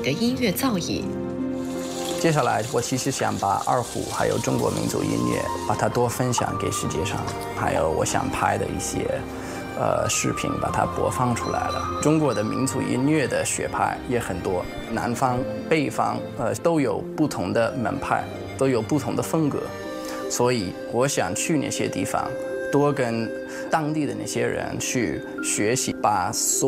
的音乐造诣。 接下来，我其实想把二胡还有中国民族音乐，把它多分享给世界上，还有我想拍的一些视频，把它播放出来了。中国的民族音乐的学派也很多，南方、北方都有不同的门派，都有不同的风格，所以我想去那些地方，多跟当地的那些人去学习，把